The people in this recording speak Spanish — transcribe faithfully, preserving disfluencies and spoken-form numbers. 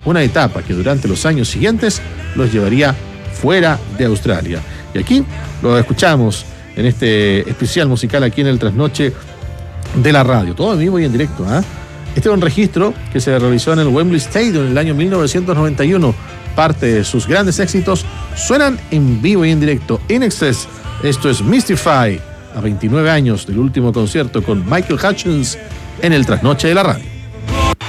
una etapa que durante los años siguientes los llevaría fuera de Australia. Y aquí lo escuchamos en este especial musical aquí en el Trasnoche de la radio, todo en vivo y en directo. ¿eh? Este es un registro que se realizó en el Wembley Stadium en el año mil novecientos noventa y uno. Parte de sus grandes éxitos suenan en vivo y en directo. In Excess, esto es Mystify, a veintinueve años del último concierto con Michael Hutchence en el Trasnoche de la radio.